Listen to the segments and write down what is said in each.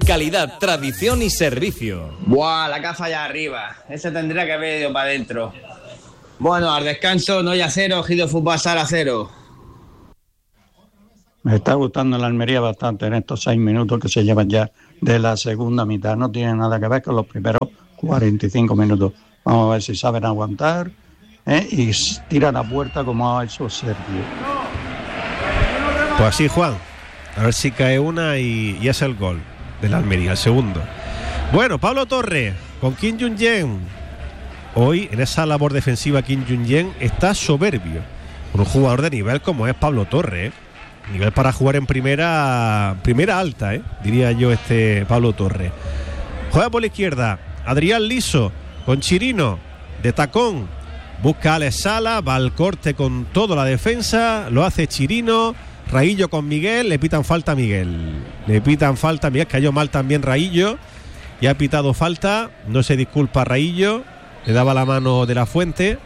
Calidad, tradición y servicio. Buah, la caza allá arriba. Ese tendría que haber ido para adentro. Bueno, al descanso, Noya 0, Gido Fútbol Sala 0. Me está gustando la Almería bastante en estos 6 minutos que se llevan ya de la segunda mitad. No tiene nada que ver con los primeros 45 minutos. Vamos a ver si saben aguantar y tiran a puerta como ha hecho Sergio. Pues así, Juan. A ver si cae una y es el gol de la Almería, el segundo. Bueno, Pablo Torre con Kim Jung-yen. Hoy en esa labor defensiva Kim Jung-yen está soberbio. Con un jugador de nivel como es Pablo Torre, nivel para jugar en primera alta, diría yo, Pablo Torre. Juega por la izquierda Adrián Liso con Chirino de tacón. Busca a Alex Sala, va al corte con toda la defensa, lo hace Chirino. Raillo con Miguel, le pitan falta a Miguel. Cayó mal también Raillo y ha pitado falta. No se disculpa Raillo, le daba la mano de la Fuente.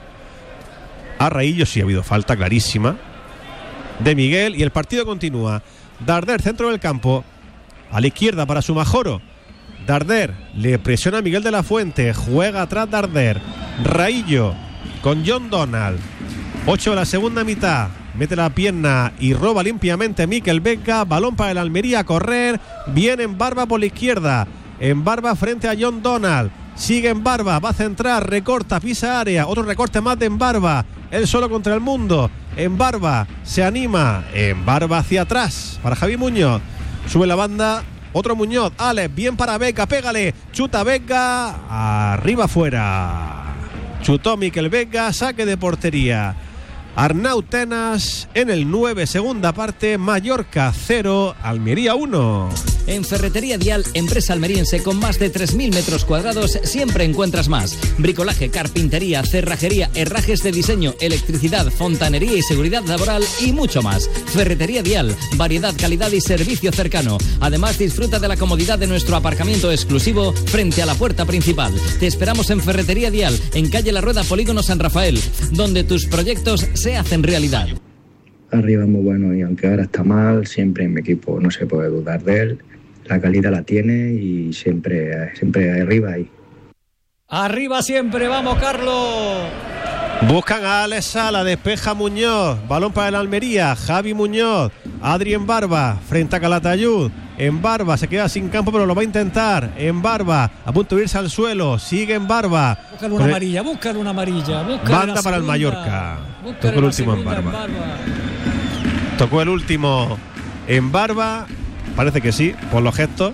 A Raillo sí ha habido falta clarísima de Miguel y el partido continúa. Darder, centro del campo, a la izquierda para Sumajoro. Darder le presiona a Miguel de la Fuente, juega atrás Darder. Raillo con John Donald. 8 de la segunda mitad. Mete la pierna y roba limpiamente Mikel Vega. Balón para el Almería a correr. Viene en Barba por la izquierda. En Barba frente a John Donald. Sigue en Barba, va a centrar, recorta, pisa área. Otro recorte más de en Barba. Él solo contra el mundo. En Barba se anima. En Barba hacia atrás para Javi Muñoz. Sube la banda. Otro Muñoz. Alex, bien para Vega. Pégale. Chuta Vega. Arriba fuera. Chutó Mikel Vega. Saque de portería. Arnau Tenas en el 9, segunda parte. Mallorca 0, Almería 1. En Ferretería Dial, empresa almeriense con más de 3.000 metros cuadrados, siempre encuentras más. Bricolaje, carpintería, cerrajería, herrajes de diseño, electricidad, fontanería y seguridad laboral y mucho más. Ferretería Dial, variedad, calidad y servicio cercano. Además, disfruta de la comodidad de nuestro aparcamiento exclusivo frente a la puerta principal. Te esperamos en Ferretería Dial, en calle La Rueda, Polígono San Rafael, donde tus proyectos se hacen realidad. Arriba muy bueno y aunque ahora está mal, siempre en mi equipo no se puede dudar de él. La calidad la tiene y siempre arriba ahí. Arriba siempre, vamos Carlos. Buscan a Alex Sala, despeja Muñoz, balón para el Almería, Javi Muñoz, Adrien Barba, frente a Calatayud, en Barba, se queda sin campo pero lo va a intentar, en Barba, a punto de irse al suelo, sigue en Barba. Búscale una amarilla, banda para el Mallorca. Tocó el último en Barba. Tocó el último en Barba. Parece que sí, por los gestos.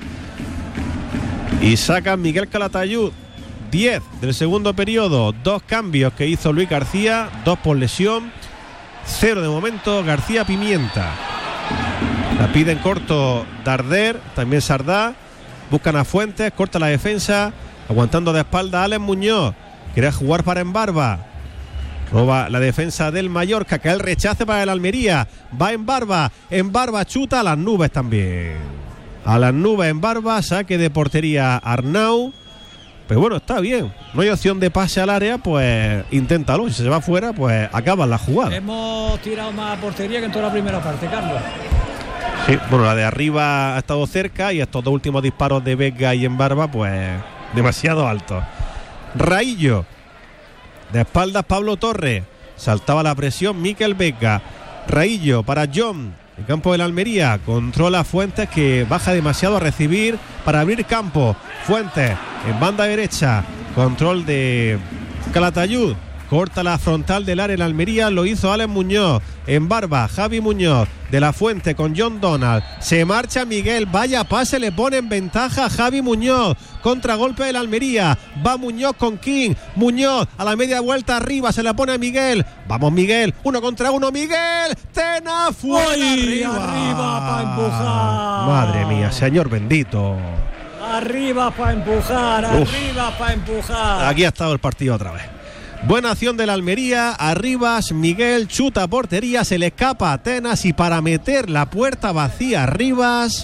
Y saca Miguel Calatayud. 10 del segundo periodo. 2 cambios que hizo Luis García. 2 por lesión. 0 de momento García Pimienta. La pide en corto Darder. También Sardá. Buscan a Fuentes. Corta la defensa. Aguantando de espalda Alex Muñoz. Quiere jugar para Embarba. Roba la defensa del Mallorca, que el rechace para el Almería. Va en Barba chuta a las nubes también. A las nubes en Barba, saque de portería Arnau. Pero bueno, está bien. No hay opción de pase al área, pues inténtalo. Si se va fuera, pues acaban la jugada. Hemos tirado más portería que en toda la primera parte, Carlos. Sí, bueno, la de arriba ha estado cerca y estos 2 últimos disparos de Vega y en Barba, pues demasiado altos. Raillo. De espaldas Pablo Torre. Saltaba la presión Mikel Vega. Raillo para John. El campo de la Almería. Controla Fuentes, que baja demasiado a recibir para abrir campo. Fuentes en banda derecha. Control de Calatayud. Corta la frontal del área en la Almería. Lo hizo Alex Muñoz. En Barba, Javi Muñoz. De la Fuente con John Donald. Se marcha Miguel. Vaya pase, le pone en ventaja a Javi Muñoz. Contragolpe de la Almería. Va Muñoz con King. Muñoz a la media vuelta arriba. Se la pone a Miguel. Vamos Miguel. 1 contra 1. Miguel. Tena fuera. Arriba para empujar. Madre mía, señor bendito. Arriba para empujar. Arriba para empujar. Aquí ha estado el partido otra vez. Buena acción de la Almería. Arribas, Miguel chuta portería, se le escapa a Tenas y para meter la puerta vacía Arribas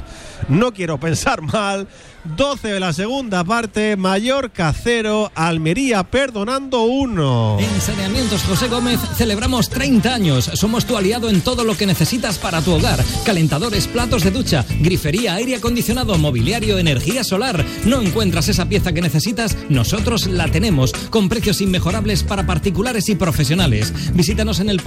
no quiero pensar mal. 12 de la segunda parte, Mallorca 0, Almería perdonando 1. En Saneamientos José Gómez celebramos 30 años. Somos tu aliado en todo lo que necesitas para tu hogar. Calentadores, platos de ducha, grifería, aire acondicionado, mobiliario, energía solar. ¿No encuentras esa pieza que necesitas? Nosotros la tenemos, con precios inmejorables para particulares y profesionales. Visítanos en el